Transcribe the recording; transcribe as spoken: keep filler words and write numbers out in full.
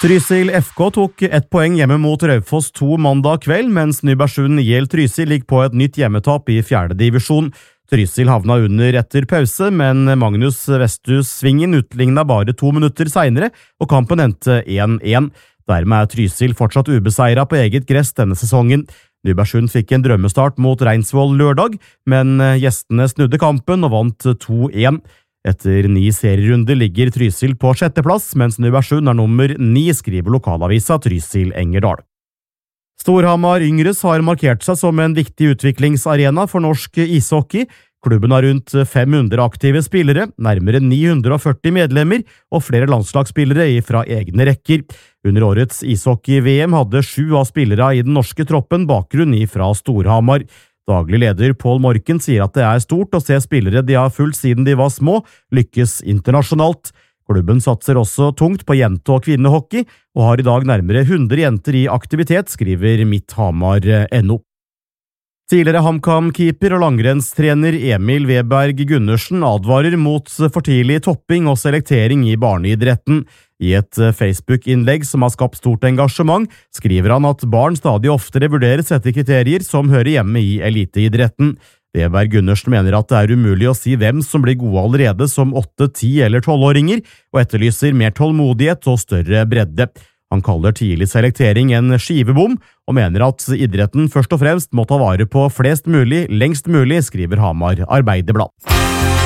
Trysil F K tok ett poeng hjemme mot Raufoss to mandag kveld, mens Nybergsund Gjel Trysil ligger på et nytt hjemmetap i fjerde divisjon. Trysil havna under etter pause, men Magnus Vesthus Svingen utlignet bare to minutter senere, og kampen endte én én. Dermed er Trysil fortsatt ubeseiret på eget gress denne sesongen. Nybergsund fikk en drømmestart mot Reinsvoll lørdag, men gjestene snudde kampen og vant to én. Etter ni serierunder ligger Trysil på sjetteplass, mens Nybergsund er nummer ni, skriver lokalavisa Trysil Engerdal. Storhamar Yngres har markert seg som en viktig utviklingsarena for norsk ishockey. Klubben har rundt fem hundre aktive spillere, nærmere ni hundre førti medlemmer og flere landslagsspillere fra egne rekker. Under årets ishockey-V M hadde sju av spillere i den norske troppen bakgrunn fra Storhamar. Daglig leder Paul Morken sier at det er stort å se spillere de har fulgt siden de var små, lykkes internasjonalt. Klubben satser også tungt på jente- og kvinnehockey, og har i dag nærmere hundre jenter i aktivitet, skriver Midthamar punktum no. Tidligere HamKam-keeper og langrennstrener Emil Weberg Gundersen advarer mot for tidlig topping og selektering i barneidretten. I et Facebook-innlegg som har skapt stort engasjement, skriver han at barn stadig oftere vurderes etter kriterier som hører hjemme i eliteidretten. Weberg Gundersen mener at det er umulig å si hvem som blir gode allerede som åtte, ti eller tolvåringer, og etterlyser mer tålmodighet og større bredde. Han kaller tidlig selektering en skivebom, og mener at idretten først og fremst må ta vare på flest mulig, lengst mulig, skriver Hamar Arbeiderblad.